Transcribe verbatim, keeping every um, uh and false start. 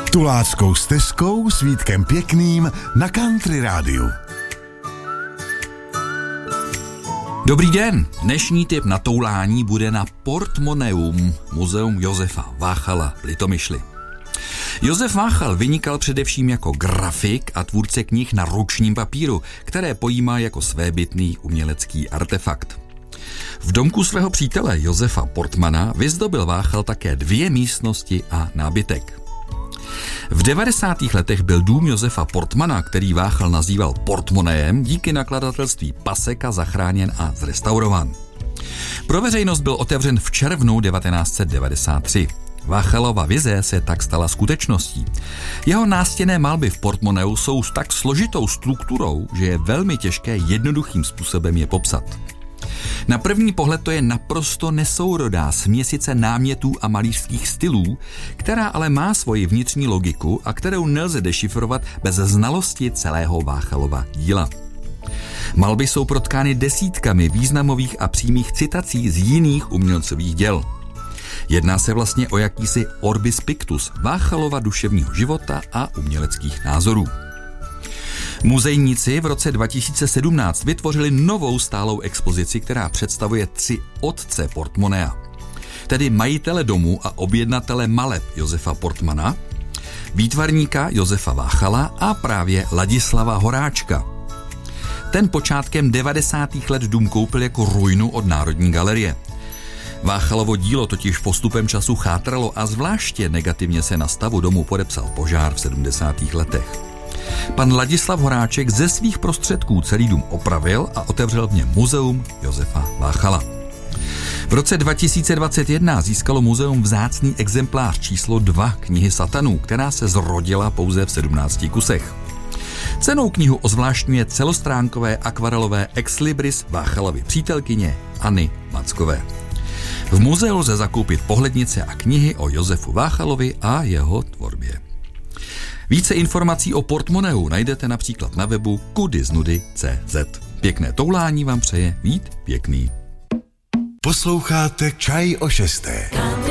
Tuláckou stezkou s Vítkem Pěkným na Country rádiu. Dobrý den, dnešní tip na toulání bude na Portmoneum, muzeum Josefa Váchala v Litomyšli. Josef Váchal vynikal především jako grafik a tvůrce knih na ručním papíru, které pojímá jako svébytný umělecký artefakt. V domku svého přítele Josefa Portmana vyzdobil Váchal také dvě místnosti a nábytek. V devadesátých letech byl dům Josefa Portmana, který Váchal nazýval Portmoneem, díky nakladatelství Paseka zachráněn a zrestaurován. Pro veřejnost byl otevřen v červnu devatenáct set devadesát tři. Váchalova vize se tak stala skutečností. Jeho nástěnné malby v Portmoneu jsou s tak složitou strukturou, že je velmi těžké jednoduchým způsobem je popsat. Na první pohled to je naprosto nesourodá směsice námětů a malířských stylů, která ale má svoji vnitřní logiku a kterou nelze dešifrovat bez znalosti celého Váchalova díla. Malby jsou protkány desítkami významových a přímých citací z jiných umělcových děl. Jedná se vlastně o jakýsi orbis pictus Váchalova duševního života a uměleckých názorů. Muzejníci v roce dva tisíce sedmnáct vytvořili novou stálou expozici, která představuje tři otce Portmonea, tedy majitele domu a objednatele maleb Josefa Portmana, výtvarníka Josefa Váchala a právě Ladislava Horáčka. Ten počátkem devadesátých let dům koupil jako ruinu od Národní galerie. Váchalovo dílo totiž postupem času chátralo a zvláště negativně se na stavu domu podepsal požár v sedmdesátých letech. Pan Ladislav Horáček ze svých prostředků celý dům opravil a otevřel v něm muzeum Josefa Váchala. V roce dva tisíce dvacet jedna získalo muzeum vzácný exemplář číslo dva knihy Satanů, která se zrodila pouze v sedmnácti kusech. Cenou knihu ozvláštňuje celostránkové akvarelové ex libris Váchalovy přítelkyně Anny Mackové. V muzeu lze zakoupit pohlednice a knihy o Josefu Váchalovi a jeho tvorbě. Více informací o Portmoneu najdete například na webu kudiznudy tečka cé zet. Pěkné toulání vám přeje Vít Pěkný. Posloucháte Čaj o šesté.